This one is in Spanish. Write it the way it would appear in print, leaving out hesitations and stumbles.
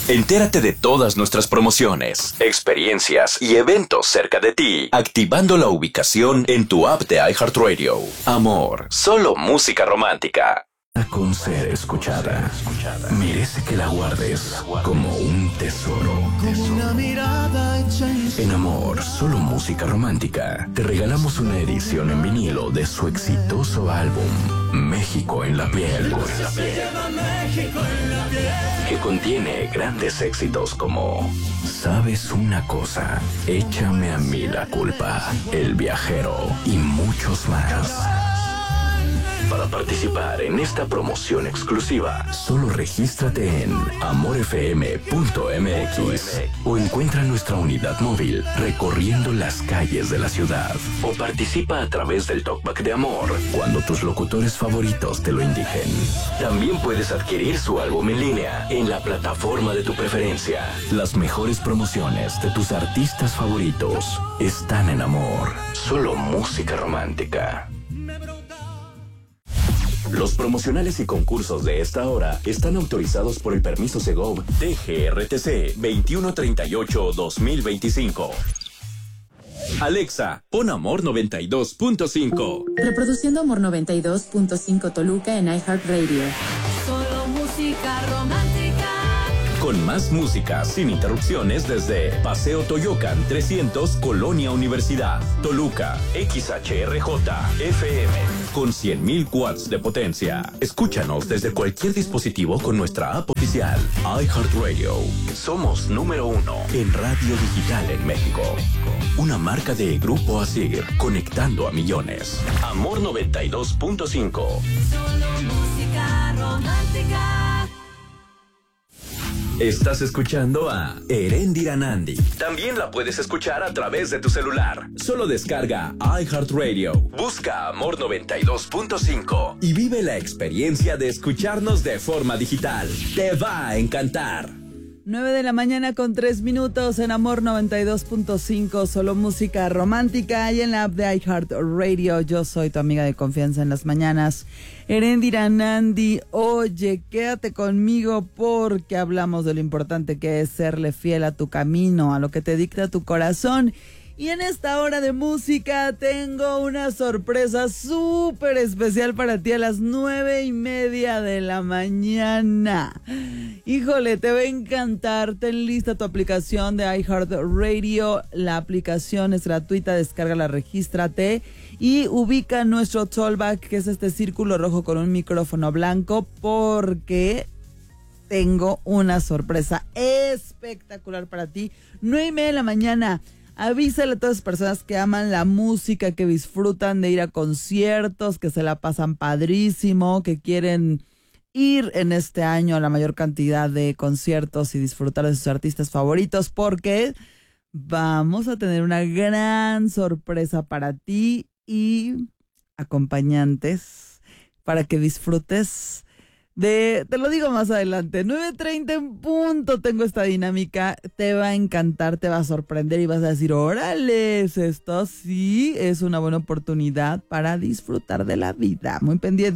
Entérate de todas nuestras promociones, experiencias y eventos cerca de ti, activando la ubicación en tu app de iHeartRadio. Amor, solo música romántica. Con ser escuchada, merece que la guardes como un tesoro. En Amor, solo música romántica, te regalamos una edición en vinilo de su exitoso álbum México en la piel, que contiene grandes éxitos como ¿Sabes una cosa? Échame a mí la culpa, El viajero y muchos más. Para participar en esta promoción exclusiva, solo regístrate en amorfm.mx o encuentra nuestra unidad móvil recorriendo las calles de la ciudad. O participa a través del Talkback de Amor cuando tus locutores favoritos te lo indiquen. También puedes adquirir su álbum en línea en la plataforma de tu preferencia. Las mejores promociones de tus artistas favoritos están en Amor. Solo música romántica. Los promocionales y concursos de esta hora están autorizados por el permiso Segov DGRTC 2138-2025. Alexa, pon Amor 92.5. Reproduciendo Amor 92.5 Toluca en iHeartRadio. Solo música romántica. Con más música sin interrupciones desde Paseo Toyocan 300, Colonia Universidad, Toluca, XHRJ, FM, con 100.000 watts de potencia. Escúchanos desde cualquier dispositivo con nuestra app oficial, iHeartRadio. Somos número 1 en radio digital en México. Una marca de Grupo Asir, conectando a millones. Amor 92.5. Solo música romántica. Estás escuchando a Erendira Nandi. También la puedes escuchar a través de tu celular. Solo descarga iHeartRadio. Busca Amor 92.5 y vive la experiencia de escucharnos de forma digital. Te va a encantar. 9:03 en Amor 92.5, solo música romántica y en la app de iHeartRadio. Yo soy tu amiga de confianza en las mañanas, Erendira Nandi. Oye, quédate conmigo porque hablamos de lo importante que es serle fiel a tu camino, a lo que te dicta tu corazón. Y en esta hora de música tengo una sorpresa súper especial para ti a las 9:30 de la mañana. Híjole, te va a encantar. Ten lista tu aplicación de iHeartRadio. La aplicación es gratuita, descárgala, regístrate y ubica nuestro Talkback, que es este círculo rojo con un micrófono blanco, porque tengo una sorpresa espectacular para ti. 9:30 de la mañana. Avísale a todas las personas que aman la música, que disfrutan de ir a conciertos, que se la pasan padrísimo, que quieren ir en este año a la mayor cantidad de conciertos y disfrutar de sus artistas favoritos, porque vamos a tener una gran sorpresa para ti y acompañantes para que disfrutes te lo digo más adelante. 9:30 en punto tengo esta dinámica. Te va a encantar, te va a sorprender y vas a decir, órale, esto sí es una buena oportunidad para disfrutar de la vida. Muy pendiente.